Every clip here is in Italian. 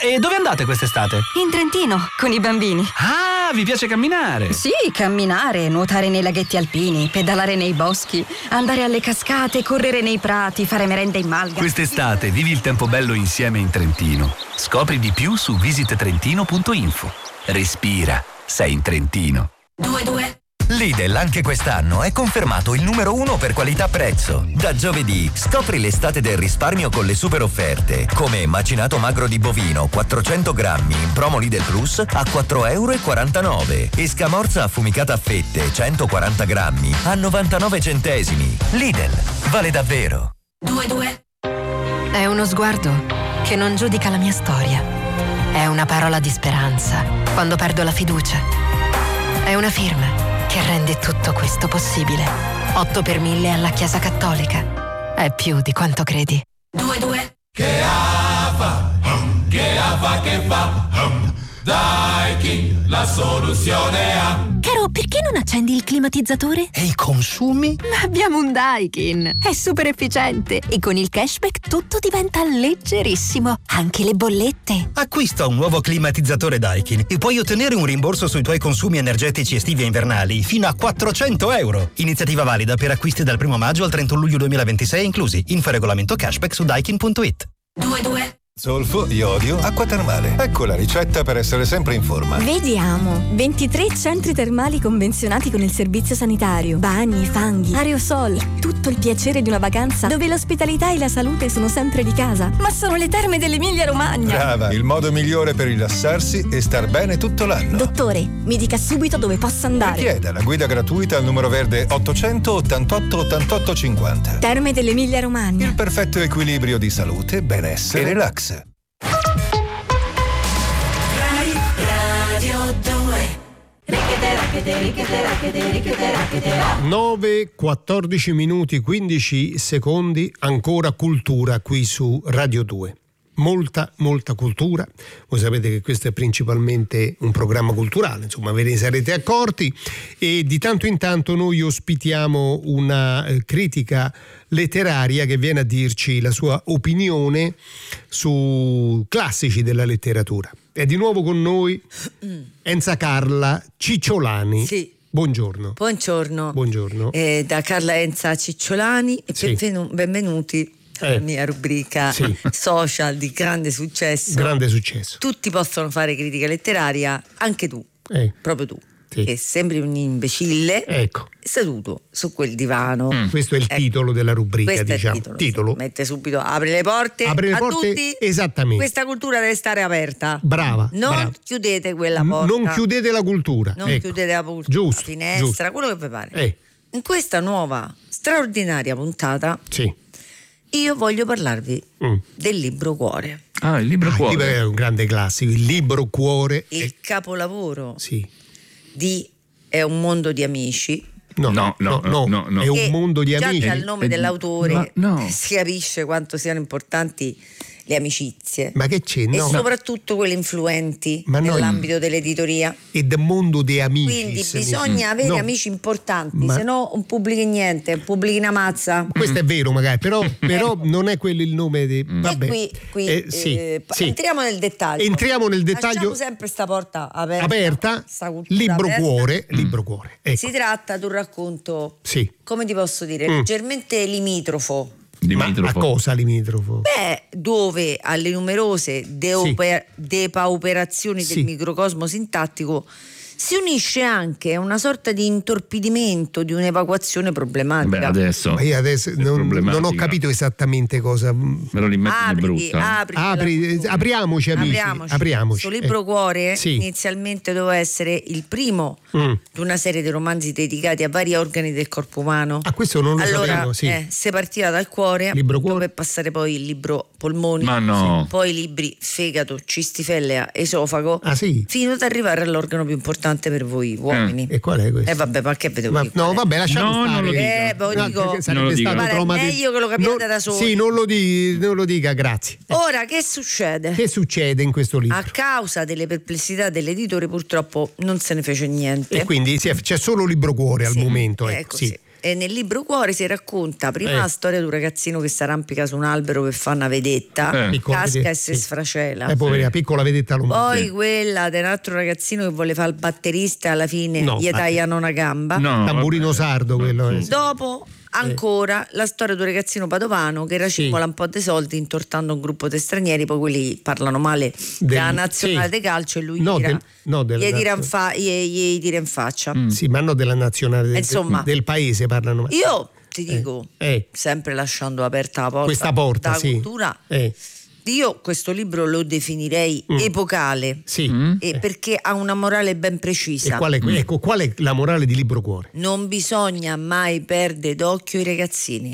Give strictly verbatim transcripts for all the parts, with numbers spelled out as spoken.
e dove andate quest'estate? In Trentino, con i bambini. Ah, vi piace camminare? Sì, camminare, nuotare nei laghetti alpini, pedalare nei boschi, andare alle cascate, correre nei prati, fare merenda in malga. Quest'estate vivi il tempo bello insieme in Trentino. Scopri di più su visit trentino punto info. Respira, sei in Trentino. due due Lidl anche quest'anno è confermato il numero uno per qualità-prezzo. Da giovedì scopri l'estate del risparmio con le super offerte, come macinato magro di bovino quattrocento grammi in promo Lidl Plus a quattro e quarantanove euro e scamorza affumicata a fette centoquaranta grammi a novantanove centesimi. Lidl, vale davvero. due due È uno sguardo che non giudica la mia storia. È una parola di speranza quando perdo la fiducia. È una firma che rende tutto questo possibile. otto per mille alla Chiesa Cattolica. È più di quanto credi. due due Che fa, che fa, che fa, Daikin, la soluzione ha. Caro, perché non accendi il climatizzatore? E i consumi? Ma abbiamo un Daikin. È super efficiente e con il cashback tutto diventa leggerissimo. Anche le bollette. Acquista un nuovo climatizzatore Daikin e puoi ottenere un rimborso sui tuoi consumi energetici estivi e invernali fino a quattrocento euro. Iniziativa valida per acquisti dal primo maggio al trentuno luglio duemilaventisei inclusi. Info regolamento cashback su daikin punto it. due due Zolfo, iodio, acqua termale. Ecco la ricetta per essere sempre in forma. Vediamo. ventitré centri termali convenzionati con il servizio sanitario. Bagni, fanghi, aerosol. Tutto il piacere di una vacanza dove l'ospitalità e la salute sono sempre di casa. Ma sono le terme dell'Emilia Romagna. Brava, il modo migliore per rilassarsi e star bene tutto l'anno. Dottore, mi dica subito dove posso andare. Richieda la guida gratuita al numero verde ottocento ottantotto ottantotto cinquanta. Terme dell'Emilia Romagna. Il perfetto equilibrio di salute, benessere e relax. nove quattordici minuti quindici secondi, ancora cultura qui su Radio due. Molta, molta cultura. Voi sapete che questo è principalmente un programma culturale, insomma ve ne sarete accorti, e di tanto in tanto noi ospitiamo una eh, critica letteraria che viene a dirci la sua opinione su classici della letteratura. È di nuovo con noi Enza Carla Cicciolani. Sì. Buongiorno. Buongiorno. Buongiorno. Eh, da Carla Enza Cicciolani e Sì. benvenu- benvenuti alla Eh. mia rubrica Sì. social di grande successo. Grande successo. Tutti possono fare critica letteraria, anche tu, Eh. proprio tu. Sì. Che sembri un imbecille, Ecco. seduto su quel divano. Mm. Questo è il Ecco. titolo della rubrica, Questo diciamo. è il titolo. Titolo. Mette subito, apri le porte Apri le a porte, tutti. esattamente. Questa cultura deve stare aperta. Brava. Non brava. chiudete quella porta. Non chiudete la cultura. Non ecco. chiudete la porta, Giusto, la finestra, giusto. quello che vi pare. Eh. In questa nuova straordinaria puntata Sì. io voglio parlarvi Mm. del libro Cuore. Ah, il libro Ah, il cuore. libro è un grande classico. Il libro cuore. Il è- capolavoro Sì. di È un mondo di amici. No, No, no, no, no, no. È un che mondo di già amici. dal nome Eh, dell'autore ma no. si capisce quanto siano importanti le amicizie. Ma che c'è? E No. soprattutto quelle influenti Ma noi- nell'ambito dell'editoria. È del mondo dei amici. Quindi se bisogna vuoi. avere No. amici importanti, Ma- se no non pubblichi niente, pubblichi una mazza. Questo è vero magari, però, però Ecco. non è quello il nome di... Vabbè. E qui, qui Eh, sì, eh, pa- sì. entriamo nel dettaglio. Entriamo nel dettaglio. Lasciamo sempre sta porta aperta. Aperta, sta cultura libro aperta. cuore, libro cuore. Ecco. Si tratta di un racconto, Sì. come ti posso dire, Mm. leggermente limitrofo. Ma a cosa limitrofo? Beh, dove alle numerose deoper- depauperazioni Sì. del microcosmo sintattico si unisce anche a una sorta di intorpidimento di un'evacuazione problematica. Beh, adesso. Ma io adesso è non, non ho problematica. capito esattamente cosa. Me lo rimetti di Apriti, brutta. apriti Apri, alla cultura. apriamoci, amici. Apriamoci. Apriamoci. Questo libro Eh. Cuore Sì. inizialmente doveva essere il primo Mm. di una serie di romanzi dedicati a vari organi del corpo umano. Ah, questo non lo allora, sapevo, sì. eh, se partiva dal cuore, Libro cuore. dove passare poi il libro polmoni, Ma no. poi i libri fegato, cistifellea, esofago, Ah, sì? fino ad arrivare all'organo più importante per voi uomini. E qual è questo? E vabbè, ma che vedevo Ma- dire? no, vabbè, lasciamo No, stare. non lo dica. Eh, poi No, dico- perché sarebbe Non lo dica. stato Guarda, è traumatizzato. meglio che lo capiate Non- da soli. Sì, non lo, di- non lo dica, grazie. Ora, che succede? Che succede in questo libro? A causa delle perplessità dell'editore purtroppo non se ne fece niente. E quindi sì, c'è solo libro cuore al Sì, momento. è Ecco, così. sì. E nel libro Cuore si racconta prima Eh. la storia di un ragazzino che si arrampica su un albero per fare una vedetta, Eh. Piccola casca vedetta, e si sì. sfracela. Eh, poverina, piccola vedetta lombarda. Poi quella di un altro ragazzino che vuole fare il batterista e alla fine No, gli batter- tagliano una gamba. No, tamburino sardo quello è. Dopo ancora la storia di un ragazzino padovano che racimola un po' dei soldi intortando un gruppo di stranieri, poi quelli parlano male della Del- nazionale sì. di calcio e lui No, tira, del- no, della gli, tira in nazio- fa- gli, gli tira in faccia. Sì, ma non della nazionale del, Insomma, del paese parlano. Io ti dico, Eh. sempre lasciando aperta la porta, Questa porta, dalla sì. cultura, Eh. io questo libro lo definirei Mm. epocale, Sì. e perché ha una morale ben precisa. E qual è, ecco, qual è la morale di Libro Cuore? Non bisogna mai perdere d'occhio i ragazzini,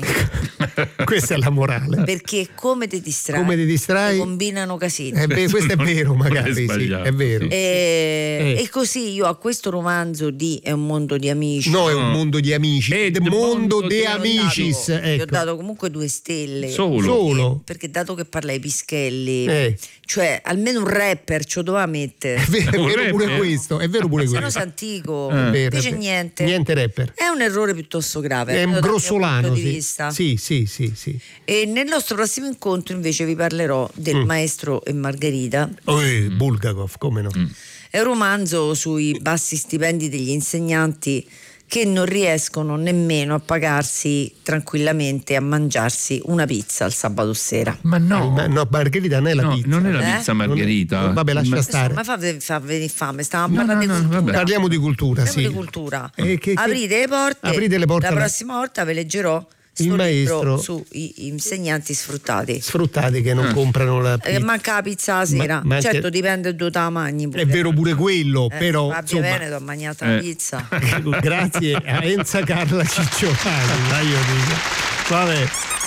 Questa è la morale. perché come ti distrai, Come ti distrai? ti combinano casini. Eh, beh, questo è vero, magari, sì, è vero. E, Eh. e così io a questo romanzo di È un mondo di amici. No, è un mondo di amici. È un mondo di Gli ho amicis. dato- Gli ho Ecco. dato comunque due stelle. Solo. Solo? Perché dato che parla di Pischelli, Eh. cioè almeno un rapper ce lo doveva mettere. È vero, è vero pure questo, è vero pure Se no questo. sei antico, È vero, invece è vero. niente. Niente rapper. È un errore piuttosto grave. È un almeno dal mio grossolano, punto di sì. vista. Sì, sì, sì, sì. E nel nostro prossimo incontro invece vi parlerò del Mm. Maestro e Margherita. Oh, eh, Bulgakov, come no? È un romanzo sui bassi stipendi degli insegnanti che non riescono nemmeno a pagarsi tranquillamente a mangiarsi una pizza il sabato sera. Ma no, Ma no, Margherita non è la no, pizza. non è la Eh? pizza Margherita. Non- vabbè, lascia Ma- stare. Ma fa, fa venire fame, stavamo No, parlando no, di no, cultura. vabbè. Parliamo di cultura, Parliamo sì. di cultura. Eh, che- che- Aprite le porte. Aprite le porte La alla- prossima volta ve leggerò Il sto maestro. libro sui insegnanti sfruttati. Sfruttati che non comprano la Eh, pizza. manca la pizza la sera. Ma- ma certo, anche- dipende da dove te la mangi. pure. È vero pure quello, Eh, però Fabio insomma, Veneto ha mangiato la Eh. pizza. grazie a Enza Carla Cicciolani, dai, io dico. Vabbè.